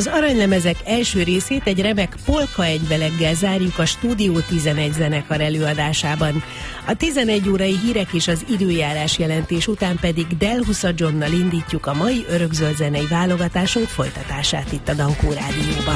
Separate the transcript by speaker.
Speaker 1: Az aranylemezek első részét egy remek polka egybeleggel zárjuk a Stúdió 11 zenekar előadásában. A 11 órai hírek és az időjárás jelentés után pedig Del Husa Johnnal indítjuk a mai örökzöld zenei válogatásunk folytatását itt a Dankó Rádióban.